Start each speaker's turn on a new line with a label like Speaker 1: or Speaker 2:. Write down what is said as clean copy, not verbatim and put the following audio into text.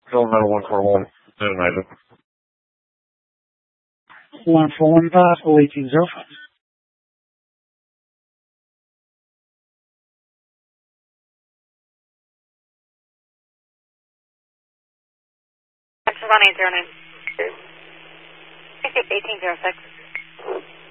Speaker 1: Colorado 141, detonated.
Speaker 2: 141 possible 1805.
Speaker 3: That's 1806.